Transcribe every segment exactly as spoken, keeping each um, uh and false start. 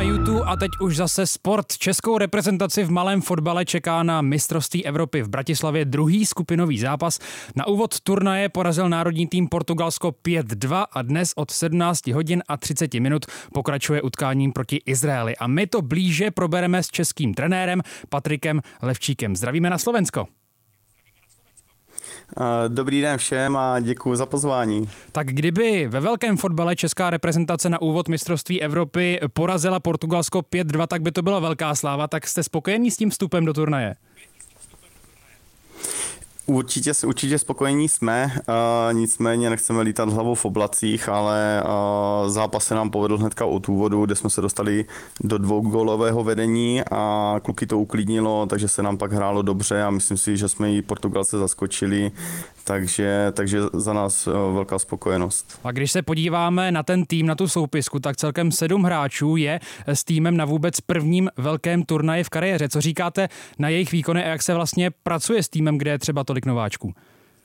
na YouTube a teď už zase sport. Českou reprezentaci v malém fotbale čeká na mistrovství Evropy v Bratislavě druhý skupinový zápas. Na úvod turnaje porazil národní tým Portugalsko pět dva a dnes od sedmnáct hodin a třicet minut pokračuje utkáním proti Izraeli. A my to blíže probereme s českým trenérem Patrikem Levčíkem. Zdravíme na Slovensko. Dobrý den všem a děkuji za pozvání. Tak kdyby ve velkém fotbale česká reprezentace na úvod mistrovství Evropy porazila Portugalsko pět dva, tak by to byla velká sláva. Tak jste spokojení s tím vstupem do turnaje? Určitě, určitě spokojení jsme, uh, nicméně nechceme lítat hlavou v oblacích, ale uh, zápas se nám povedl hnedka od úvodu, kde jsme se dostali do dvougólového vedení a kluky to uklidnilo, takže se nám pak hrálo dobře a myslím si, že jsme i Portugalce zaskočili, takže, takže za nás uh, velká spokojenost. A když se podíváme na ten tým, na tu soupisku, tak celkem sedm hráčů je s týmem na vůbec prvním velkém turnaji v kariéře. Co říkáte na jejich výkony a jak se vlastně pracuje s týmem, kde je třeba tolik nováčků?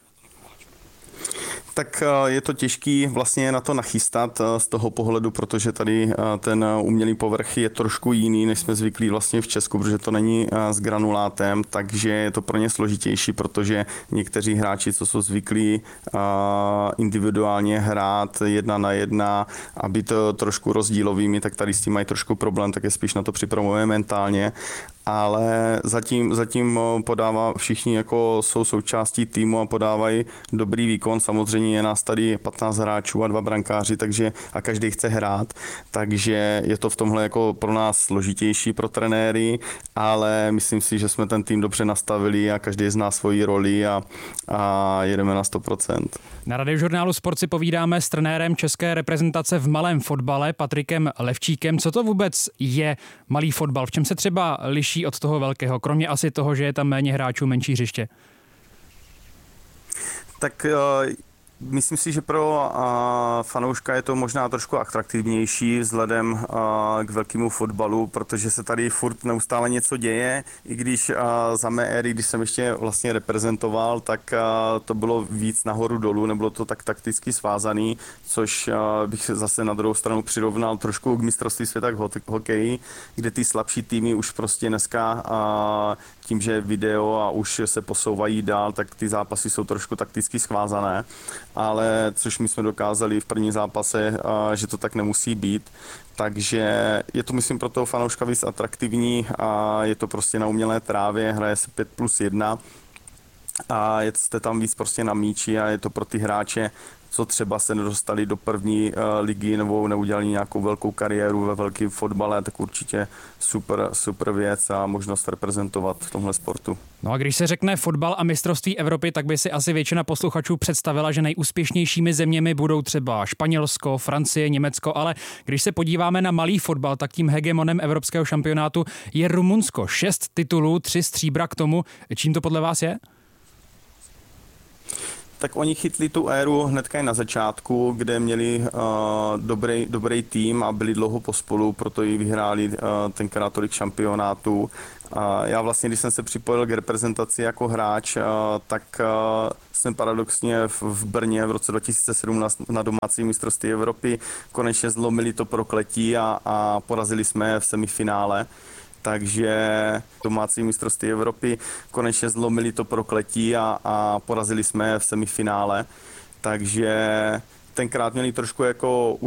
Tak je to těžký vlastně na to nachystat z toho pohledu, protože tady ten umělý povrch je trošku jiný, než jsme zvyklí vlastně v Česku, protože to není s granulátem, takže je to pro ně složitější, protože někteří hráči, co jsou zvyklí individuálně hrát jedna na jedna a být trošku rozdílovými, tak tady s tím mají trošku problém, tak je spíš na to připravujeme mentálně. Ale zatím, zatím podává všichni jako jsou součástí týmu a podávají dobrý výkon. Samozřejmě je nás tady patnáct hráčů a dva brankáři, takže a každý chce hrát, takže je to v tomhle jako pro nás složitější pro trenéry, ale myslím si, že jsme ten tým dobře nastavili a každý zná svoji roli a, a jedeme na sto procent. Na Radiožurnálu Sport si povídáme s trenérem české reprezentace v malém fotbale Patrikem Levčíkem. Co to vůbec je malý fotbal? V čem se třeba liší od toho velkého, kromě asi toho, že je tam méně hráčů, menší hřiště? Tak uh... Myslím si, že pro uh, fanouška je to možná trošku atraktivnější vzhledem uh, k velkému fotbalu, protože se tady furt neustále něco děje, i když uh, za mé éry, když jsem ještě vlastně reprezentoval, tak uh, to bylo víc nahoru dolů, nebylo to tak takticky svázaný, což uh, bych zase na druhou stranu přirovnal trošku k mistrovství světa k hokeji, kde ty slabší týmy už prostě dneska uh, tím, že video a už se posouvají dál, tak ty zápasy jsou trošku takticky svázané. Ale což my jsme dokázali v prvním zápase, že to tak nemusí být. Takže je to, myslím, pro toho fanouška víc atraktivní a je to prostě na umělé trávě, hraje se pět plus jedna a jste tam víc prostě na míči a je to pro ty hráče, co třeba se nedostali do první uh, ligy nebo neudělali nějakou velkou kariéru ve velkém fotbale, tak určitě super, super věc a možnost reprezentovat v tomhle sportu. No a když se řekne fotbal a mistrovství Evropy, tak by si asi většina posluchačů představila, že nejúspěšnějšími zeměmi budou třeba Španělsko, Francie, Německo, ale když se podíváme na malý fotbal, tak tím hegemonem evropského šampionátu je Rumunsko. Šest titulů, tři stříbra k tomu. Čím to podle vás je? Tak oni chytli tu éru hnedka i na začátku, kde měli uh, dobrý, dobrý tým a byli dlouho pospolu, proto i vyhráli uh, tenkrát tolik šampionátů. Uh, já vlastně, když jsem se připojil k reprezentaci jako hráč, uh, tak uh, jsem paradoxně v, v Brně v roce dva tisíce sedmnáct na domácí mistrovství Evropy konečně zlomili to prokletí a, a porazili jsme v semifinále. Takže domácí mistrovství Evropy konečně zlomili to prokletí a, a porazili jsme v semifinále. Takže tenkrát měli trošku jako